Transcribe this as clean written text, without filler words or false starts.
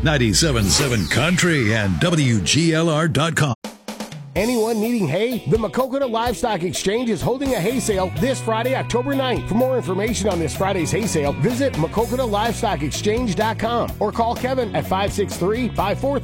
97.7 Country and WGLR.com. Anyone needing hay? The Maquoketa Livestock Exchange is holding a hay sale this Friday, October 9th. For more information on this Friday's hay sale, visit MaquoketaLivestockExchange.com or call Kevin at 563-543